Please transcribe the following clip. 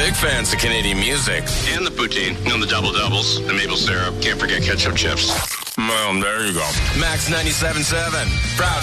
Big fans of Canadian music. And the poutine. And the double-doubles. The maple syrup. Can't forget ketchup chips. Well, there you go. Max 97.7. Proud